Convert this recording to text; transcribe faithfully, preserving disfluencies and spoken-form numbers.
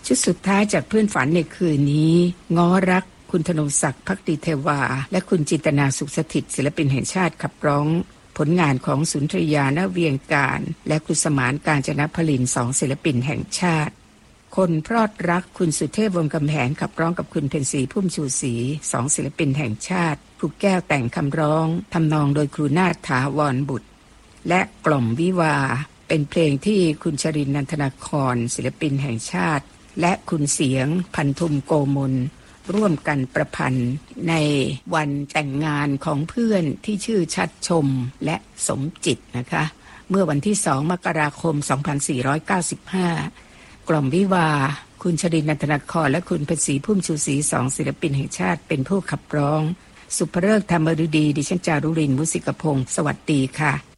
ชุดสุดท้ายจากเพื่อนฝันในคืนนี้ง้อรักคุณธนงศักดิ์ภักดีเทวาและคุณจินตนาสุขสถิตศิลปินแห่งชาติขับร้องผลงานของสุนทรียาณเวียงการและคุณสมานกาญจนพลินสองศิลปินแห่งชาติคนพรอดรักคุณสุเทพวงศ์กำแหงขับร้องกับคุณเพ็ญศรีพุ่มชูศรีสองศิลปินแห่งชาติครูแก้วแต่งคำร้องทำนองโดยครูนาถถาวรบุตรและกล่อมวิวาเป็นเพลงที่คุณชรินทร์นันทนาครศิลปินแห่งชาติและคุณเสียงพันธุมโกมลร่วมกันประพันธ์ในวันแต่งงานของเพื่อนที่ชื่อชัดชมและสมจิตนะคะเมื่อวันที่สองมกราคมสองพันสี่ร้อยเก้าสิบห้ากล่อมวิวาคุณชรินทร์นันทนาครและคุณเพ็ญศรีพุ่มชูศรีสองศิลปินแห่งชาติเป็นผู้ขับร้องสุภฤกษ์ธรรมฤดีดิฉันจารุรินทร์มุสิกพงศ์สวัสดีค่ะ